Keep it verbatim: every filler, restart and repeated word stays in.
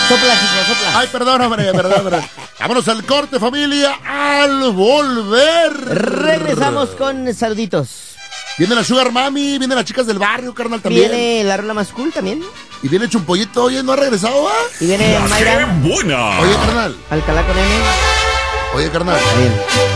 Sopla, chico, sopla. Ay, perdón, hombre, perdón, perdón. Vámonos al corte, familia, al volver. Regresamos con saluditos. Viene la Sugar Mami, vienen las chicas del barrio, carnal, también. Viene la rola más cool también. Y viene Chumpollito, oye, ¿no ha regresado, ah? Y viene Mayra. ¡Qué buena! Oye, carnal. Alcalá con N. Oye, carnal. Bien.